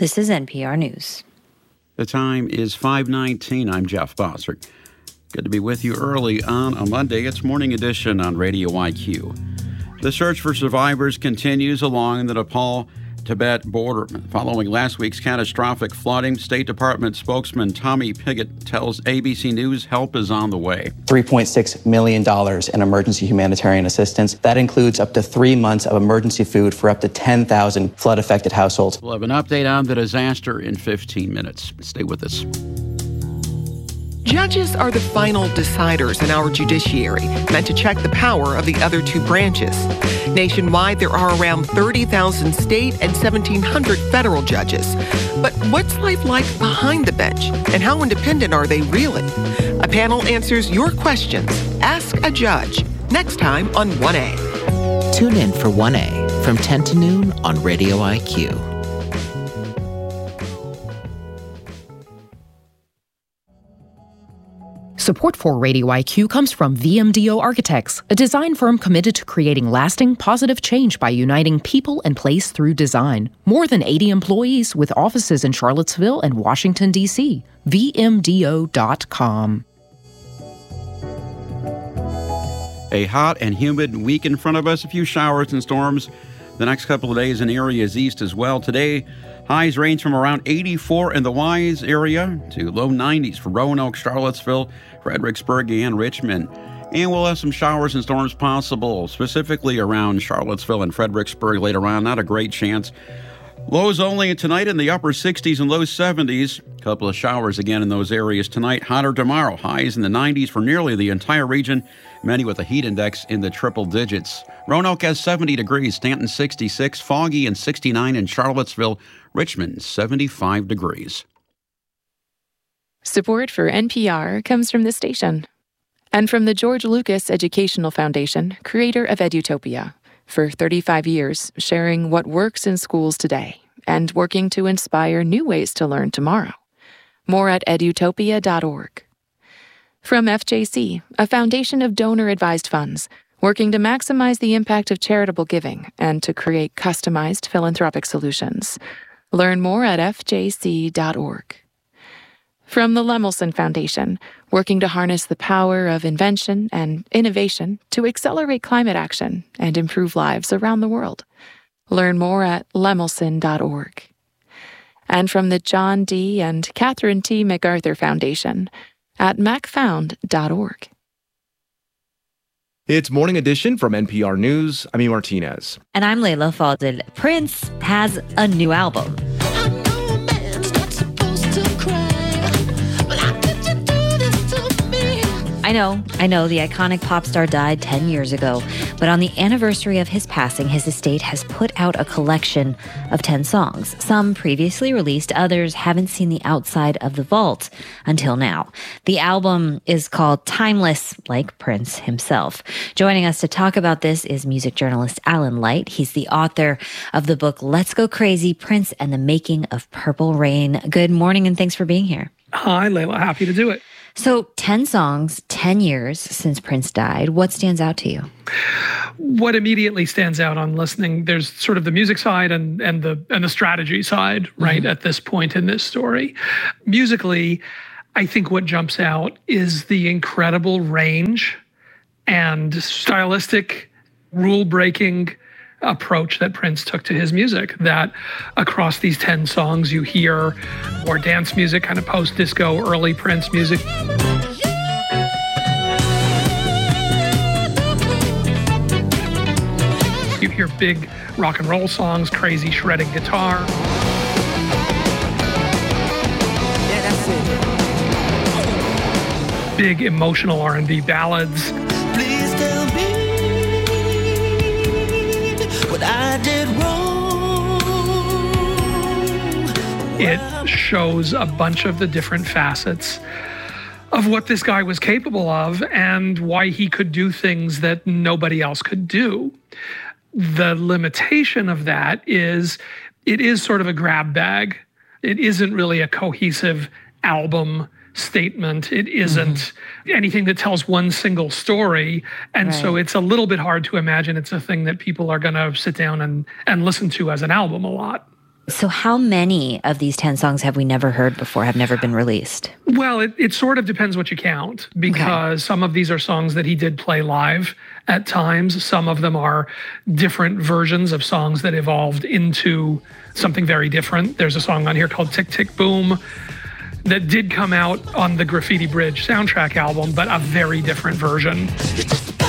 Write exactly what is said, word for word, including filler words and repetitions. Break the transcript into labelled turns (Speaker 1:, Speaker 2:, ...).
Speaker 1: This is N P R News.
Speaker 2: The time is five nineteen. I'm Jeff Bossert. Good to be with you early on a Monday. It's Morning Edition on Radio I Q. The search for survivors continues along the Nepal-Tibet border. Following last week's catastrophic flooding, State Department spokesman Tommy Pigott tells A B C News help is on the way.
Speaker 3: three point six million dollars in emergency humanitarian assistance. That includes up to three months of emergency food for up to ten thousand flood-affected households.
Speaker 2: We'll have an update on the disaster in fifteen minutes. Stay with us.
Speaker 4: Judges are the final deciders in our judiciary, meant to check the power of the other two branches. Nationwide, there are around thirty thousand state and seventeen hundred federal judges. But what's life like behind the bench, and how independent are they really? A panel answers your questions. Ask a Judge, next time on one A.
Speaker 5: Tune in for one A from ten to noon on Radio I Q.
Speaker 6: Support for Radio I Q comes from V M D O Architects, a design firm committed to creating lasting, positive change by uniting people and place through design. More than eighty employees with offices in Charlottesville and Washington, D C V M D O dot com.
Speaker 2: A hot and humid week in front of us. A few showers and storms the next couple of days in areas east as well. Today, highs range from around eighty-four in the Wise area to low nineties for Roanoke, Charlottesville, Fredericksburg, and Richmond. And we'll have some showers and storms possible, specifically around Charlottesville and Fredericksburg later on. Not a great chance. Lows only tonight in the upper sixties and low seventies. A couple of showers again in those areas tonight. Hotter tomorrow. Highs in the nineties for nearly the entire region. Many with a heat index in the triple digits. Roanoke has seventy degrees. Stanton sixty-six. Foggy and sixty-nine in Charlottesville. Richmond seventy-five degrees.
Speaker 7: Support for N P R comes from this station and from the George Lucas Educational Foundation, creator of Edutopia. For thirty-five years, sharing what works in schools today and working to inspire new ways to learn tomorrow. More at edutopia dot org. From F J C, a foundation of donor-advised funds, working to maximize the impact of charitable giving and to create customized philanthropic solutions. Learn more at F J C dot org. From the Lemelson Foundation, working to harness the power of invention and innovation to accelerate climate action and improve lives around the world. Learn more at lemelson dot org. And from the John D. and Catherine T. MacArthur Foundation at mac found dot org.
Speaker 8: It's Morning Edition from N P R News. I'm E. Martinez.
Speaker 1: And I'm Layla Fadel. Prince has a new album. I know, I know, the iconic pop star died ten years ago, but on the anniversary of his passing, his estate has put out a collection of ten songs. Some previously released, others haven't seen the outside of the vault until now. The album is called Timeless, like Prince himself. Joining us to talk about this is music journalist Alan Light. He's the author of the book Let's Go Crazy, Prince and the Making of Purple Rain. Good morning and thanks for being here.
Speaker 9: Hi, Layla. Happy to do it.
Speaker 1: So ten songs, ten years since Prince died. What stands out to you?
Speaker 9: What immediately stands out on listening, there's sort of the music side and, and the and the strategy side, right, mm-hmm. at this point in this story. Musically, I think what jumps out is the incredible range and stylistic, rule-breaking approach that Prince took to his music, that across these ten songs you hear more dance music, kind of post-disco, early Prince music. You hear big rock and roll songs, crazy shredding guitar.
Speaker 4: Yeah, that's
Speaker 9: it. Big emotional R and B ballads.
Speaker 10: Please tell me what I did wrong.
Speaker 9: It shows a bunch of the different facets of what this guy was capable of and why he could do things that nobody else could do. The limitation of that is it is sort of a grab bag. It isn't really a cohesive album statement. It isn't mm-hmm. anything that tells one single story. And right. so it's a little bit hard to imagine it's a thing that people are going to sit down and, and listen to as an album a lot.
Speaker 1: So how many of these ten songs have we never heard before, have never been released?
Speaker 9: Well, it, it sort of depends what you count, because okay. some of these are songs that he did play live at times. Some of them are different versions of songs that evolved into something very different. There's a song on here called Tick, Tick, Boom that did come out on the Graffiti Bridge soundtrack album, but a very different version.